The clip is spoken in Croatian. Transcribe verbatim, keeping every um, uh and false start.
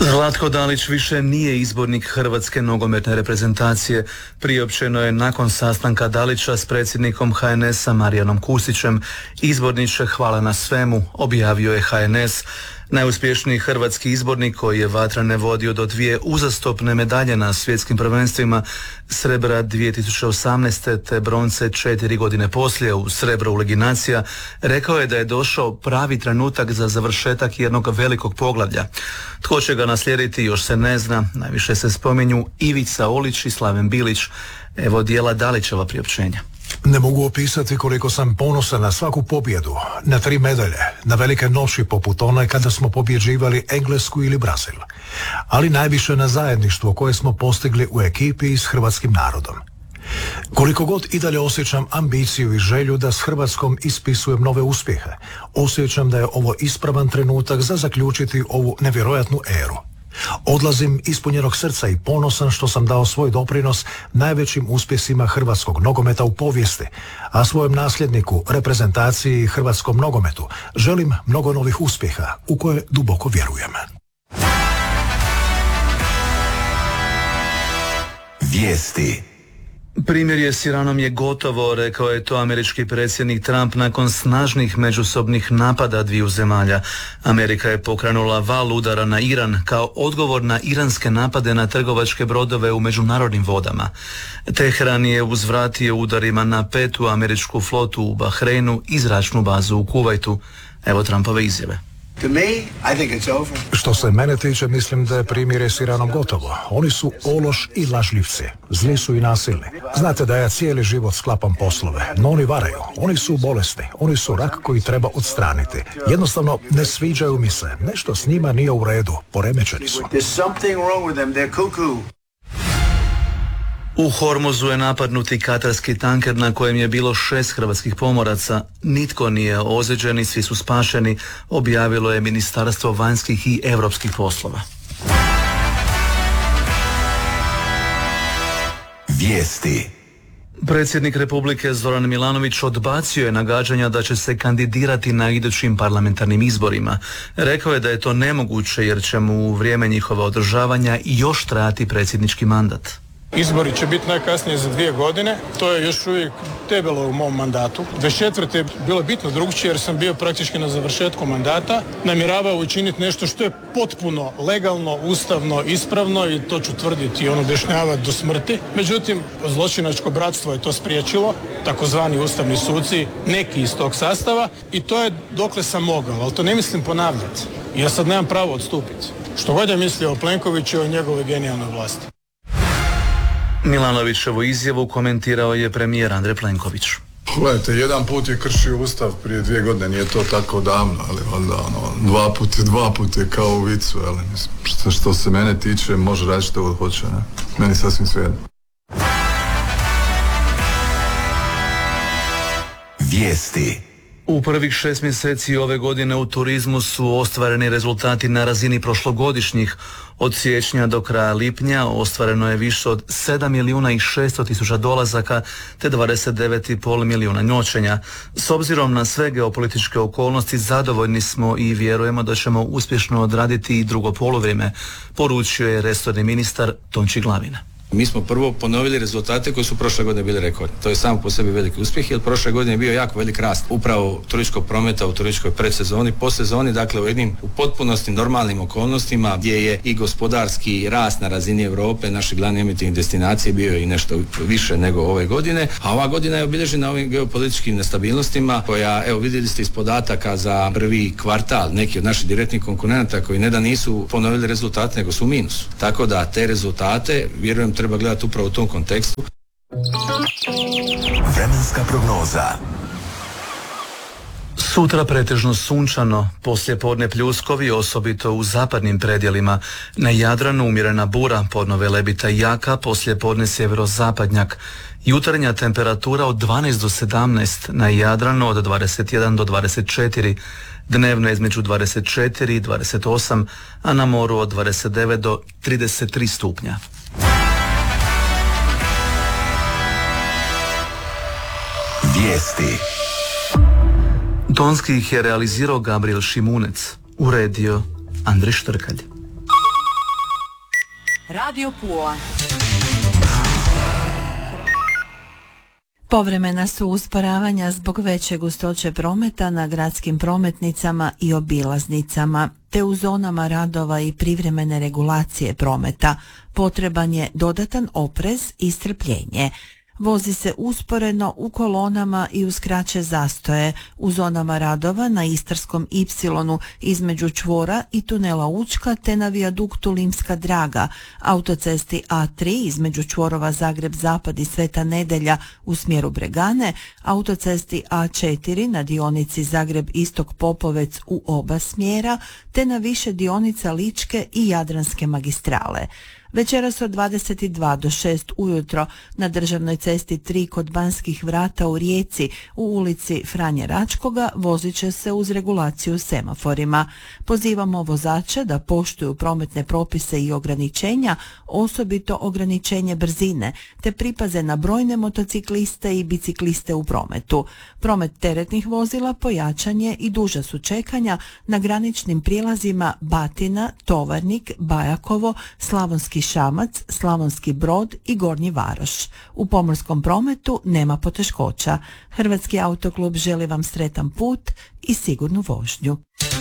Zlatko Dalić više nije izbornik Hrvatske nogometne reprezentacije. Priopćeno je nakon sastanka Dalića s predsjednikom H N S-a Marijanom Kustićem. Izborniče, hvala na svemu, objavio je H N S. Najuspješniji hrvatski izbornik koji je vatrane vodio do dvije uzastopne medalje na svjetskim prvenstvima, srebra dvije tisuće osamnaeste te bronce četiri godine poslije u srebro u Ligi nacija, rekao je da je došao pravi trenutak za završetak jednog velikog poglavlja. Tko će ga naslijediti još se ne zna, najviše se spominju Ivica Olić i Slaven Bilić. Evo dijela Dalićeva priopćenja. Ne mogu opisati koliko sam ponosan na svaku pobjedu, na tri medalje, na velike noći poput one kada smo pobjeđivali Englesku ili Brazil, ali najviše na zajedništvo koje smo postigli u ekipi i s hrvatskim narodom. Koliko god i dalje osjećam ambiciju i želju da s Hrvatskom ispisujem nove uspjehe, osjećam da je ovo ispravan trenutak za zaključiti ovu nevjerojatnu eru. Odlazim ispunjenog srca i ponosan što sam dao svoj doprinos najvećim uspjesima hrvatskog nogometa u povijesti, a svojem nasljedniku, reprezentaciji i hrvatskom nogometu želim mnogo novih uspjeha u koje duboko vjerujem. Vijesti. Primjerje s Iranom je gotovo, rekao je to američki predsjednik Trump nakon snažnih međusobnih napada dviju zemalja. Amerika je pokrenula val udara na Iran kao odgovor na iranske napade na trgovačke brodove u međunarodnim vodama. Teheran je uzvratio udarima na petu američku flotu u Bahreinu i zračnu bazu u Kuvajtu. Evo Trumpove izjave. Što se mene tiče, mislim da je primjerje s Iranom gotovo. Oni su ološ i lažljivci, zli su i nasilni. Znate da ja cijeli život sklapam poslove, no oni varaju, oni su bolesni, oni su rak koji treba odstraniti. Jednostavno ne sviđaju mi se, nešto s njima nije u redu, poremećeni su. U Hormuzu je napadnuti katarski tanker na kojem je bilo šest hrvatskih pomoraca. Nitko nije ozlijeđen i svi su spašeni, objavilo je Ministarstvo vanjskih i europskih poslova. Vijesti. Predsjednik Republike Zoran Milanović odbacio je nagađanja da će se kandidirati na idućim parlamentarnim izborima. Rekao je da je to nemoguće jer će mu u vrijeme njihova održavanja još trajati predsjednički mandat. Izbori će biti najkasnije za dvije godine, to je još uvijek debelo u mom mandatu. dvadeset četvrte je bilo bitno drugčije jer sam bio praktički na završetku mandata. Namjeravao učiniti nešto što je potpuno legalno, ustavno, ispravno i to ću tvrditi i ono objašnjavati do smrti. Međutim, zločinačko bratstvo je to spriječilo, takozvani ustavni suci, neki iz tog sastava i to je dokle sam mogao, ali to ne mislim ponavljati. Ja sad nemam pravo odstupiti. Što god je mislio o Plenkoviću i o njegovoj genijalnoj vlasti. Milanovićevu izjavu komentirao je premijer Andrej Plenković. Gledajte, jedan put je kršio Ustav prije dvije godine, nije to tako davno, ali valjda ono, dva put je dva put je kao u vicu, ali mislim, što, što se mene tiče, može raditi što god hoće, ne? Meni sasvim svejedno. Vijesti. U prvih šest mjeseci ove godine u turizmu su ostvareni rezultati na razini prošlogodišnjih. Od siječnja do kraja lipnja ostvareno je više od sedam milijuna i šesto tisuća dolazaka te dvadeset devet i pol milijuna noćenja. S obzirom na sve geopolitičke okolnosti zadovoljni smo i vjerujemo da ćemo uspješno odraditi i drugo poluvrijeme, poručio je resorni ministar Tonči Glavina. Mi smo prvo ponovili rezultate koji su prošle godine bili rekordni. To je samo po sebi veliki uspjeh, jer prošle godine je bio jako velik rast upravo turističkog prometa u turističkoj predsezoni, posezoni, dakle u jednim u potpunosti normalnim okolnostima gdje je i gospodarski rast na razini Europe, naši glavni emitivni destinacije bio je i nešto više nego ove godine, a ova godina je obilježena ovim geopolitičkim nestabilnostima koja, evo vidjeli ste iz podataka za prvi kvartal, neki od naših direktnih konkurenata koji ne da nisu ponovili rezultate, nego su u minusu. Tako da te rezultate, vjerujem, treba gledati upravo u tom kontekstu. Vremenska prognoza. Sutra pretežno sunčano, poslijepodne pljuskovi, osobito u zapadnim predjelima. Na Jadranu umjerena bura, podno Velebita jaka, poslijepodne sjeverozapadnjak. Jutarnja temperatura od dvanaest do sedamnaest, na Jadranu od dvadeset jedan do dvadeset četiri, dnevno između dvadeset četiri i dvadeset osam, a na moru od dvadeset devet do trideset tri stupnja. Vijesti. Tonski ih je realizirao Gabriel Šimunec, uredio Andrej Štrkalj. Radio Pula. Povremena su usporavanja zbog veće gustoće prometa na gradskim prometnicama i obilaznicama, te u zonama radova i privremene regulacije prometa. Potreban je dodatan oprez i strpljenje. Vozi se usporeno u kolonama i uz kraće zastoje u zonama radova na Istarskom ipsilonu između čvora i tunela Učka te na vijaduktu Limska Draga, autocesti A tri između čvorova Zagreb-Zapad i Sveta Nedelja u smjeru Bregane, autocesti A četiri na dionici Zagreb-Istok-Popovec u oba smjera te na više dionica Ličke i Jadranske magistrale. Večeras od dvadeset dva do šest ujutro na državnoj cesti tri kod Banskih vrata u Rijeci u ulici Franje Račkoga vozit će se uz regulaciju semaforima. Pozivamo vozače da poštuju prometne propise i ograničenja, osobito ograničenje brzine, te pripaze na brojne motocikliste i bicikliste u prometu. Promet teretnih vozila pojačan je i duža su čekanja na graničnim prijelazima Batina, Tovarnik, Bajakovo, Slavonski Šamac, Slavonski Brod i Gornji Varoš. U pomorskom prometu nema poteškoća. Hrvatski autoklub želi vam sretan put i sigurnu vožnju.